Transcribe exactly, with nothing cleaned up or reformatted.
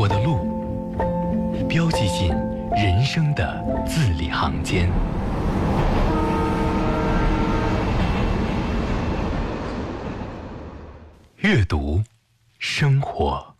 过的路，标记进人生的字里行间。阅读，生活。